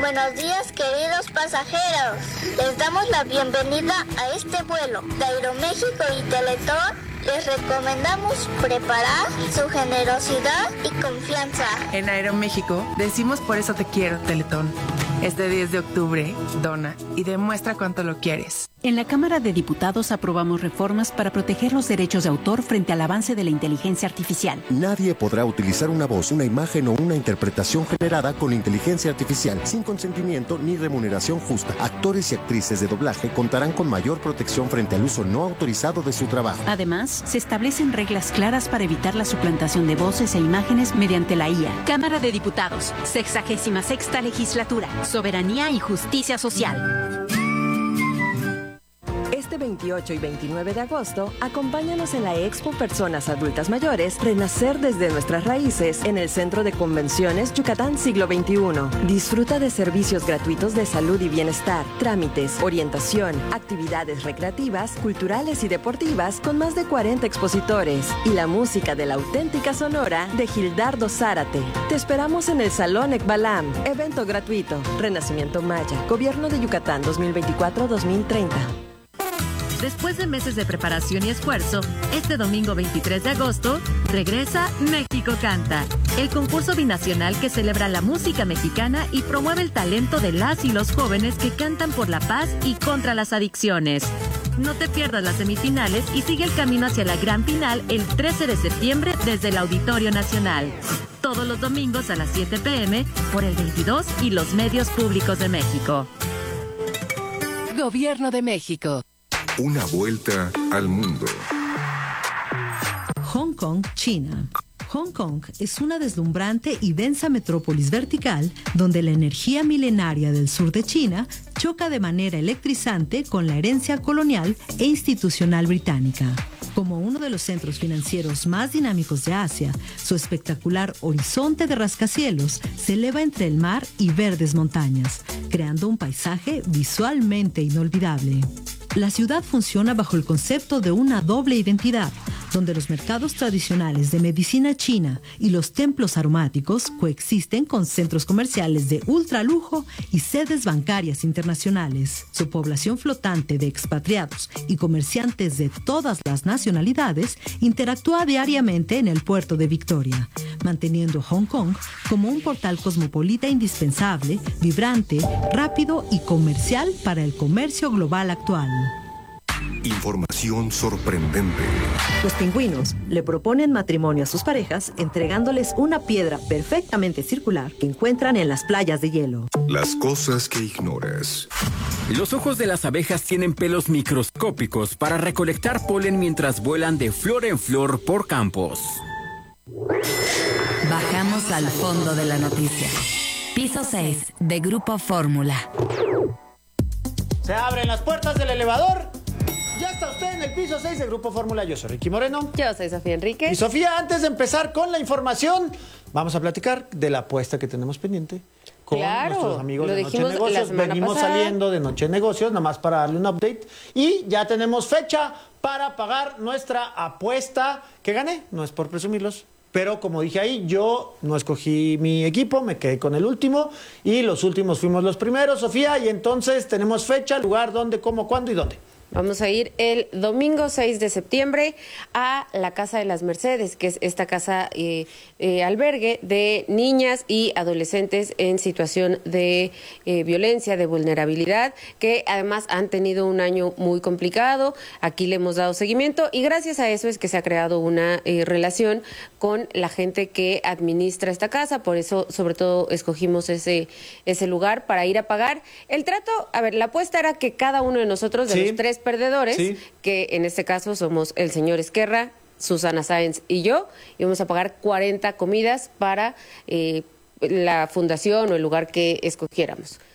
Buenos días, queridos pasajeros. Les damos la bienvenida a este vuelo de Aeroméxico y Teletón. Les recomendamos preparar su generosidad y confianza. En Aeroméxico decimos por eso te quiero, Teletón. Este 10 de octubre, dona y demuestra cuánto lo quieres. En la Cámara de Diputados aprobamos reformas para proteger los derechos de autor frente al avance de la inteligencia artificial. Nadie podrá utilizar una voz, una imagen o una interpretación generada con inteligencia artificial sin consentimiento ni remuneración justa. Actores y actrices de doblaje contarán con mayor protección frente al uso no autorizado de su trabajo. Además, se establecen reglas claras para evitar la suplantación de voces e imágenes mediante la IA. Cámara de Diputados, 66ª Legislatura. Soberanía y justicia social. Este 28 y 29 de agosto, acompáñanos en la Expo Personas Adultas Mayores Renacer desde nuestras raíces en el Centro de Convenciones Yucatán Siglo XXI. Disfruta de servicios gratuitos de salud y bienestar, trámites, orientación, actividades recreativas, culturales y deportivas con más de 40 expositores y la música de la auténtica Sonora de Gildardo Zárate. Te esperamos en el Salón Ekbalam. Evento gratuito. Renacimiento Maya. Gobierno de Yucatán 2024-2030. Después de meses de preparación y esfuerzo, este domingo 23 de agosto, regresa México Canta, el concurso binacional que celebra la música mexicana y promueve el talento de las y los jóvenes que cantan por la paz y contra las adicciones. No te pierdas las semifinales y sigue el camino hacia la gran final el 13 de septiembre desde el Auditorio Nacional. Todos los domingos a las 7 p.m. por el 22 y los medios públicos de México. Gobierno de México. Una vuelta al mundo. Hong Kong, China. Hong Kong es una deslumbrante y densa metrópolis vertical donde la energía milenaria del sur de China choca de manera electrizante con la herencia colonial e institucional británica. Como uno de los centros financieros más dinámicos de Asia, su espectacular horizonte de rascacielos se eleva entre el mar y verdes montañas, creando un paisaje visualmente inolvidable. La ciudad funciona bajo el concepto de una doble identidad, donde los mercados tradicionales de medicina china y los templos aromáticos coexisten con centros comerciales de ultralujo y sedes bancarias internacionales. Su población flotante de expatriados y comerciantes de todas las nacionalidades interactúa diariamente en el puerto de Victoria, manteniendo Hong Kong como un portal cosmopolita indispensable, vibrante, rápido y comercial para el comercio global actual. Información sorprendente. Los pingüinos le proponen matrimonio a sus parejas entregándoles una piedra perfectamente circular que encuentran en las playas de hielo. Las cosas que ignoras. Los ojos de las abejas tienen pelos microscópicos para recolectar polen mientras vuelan de flor en flor por campos. Bajamos al fondo de la noticia. Piso 6 de Grupo Fórmula. Se abren las puertas del elevador. Ya está usted en el piso 6 de Grupo Fórmula. Yo soy Ricky Moreno. Yo soy Sofía Enríquez. Y Sofía, antes de empezar con la información, vamos a platicar de la apuesta que tenemos pendiente con nuestros amigos de Noche Negocios. Venimos saliendo de Noche Negocios, nomás para darle un update. Y ya tenemos fecha para pagar nuestra apuesta que gané. No es por presumirlos, pero como dije ahí, yo no escogí mi equipo, me quedé con el último. Y los últimos fuimos los primeros, Sofía. Y entonces tenemos fecha, lugar, dónde, cómo, cuándo y dónde. Vamos a ir el domingo 6 de septiembre a la Casa de las Mercedes, que es esta casa albergue de niñas y adolescentes en situación de violencia, de vulnerabilidad, que además han tenido un año muy complicado. Aquí le hemos dado seguimiento y gracias a eso es que se ha creado una relación con la gente que administra esta casa. Por eso, sobre todo, escogimos ese lugar para ir a pagar. El trato, a ver, la apuesta era que cada uno de nosotros, de los tres perdedores, que en este caso somos el señor Esquerra, Susana Sáenz y yo, íbamos a pagar 40 comidas para la fundación o el lugar que escogiéramos.